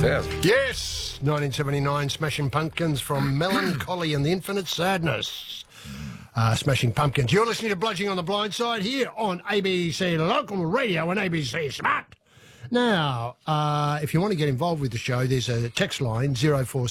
2000. Yes, 1979, Smashing Pumpkins from Melancholy and the Infinite Sadness. Smashing Pumpkins. You're listening to Bludging on the Blind Side here on ABC Local Radio and ABC Smart. Now, if you want to get involved with the show, there's a text line 04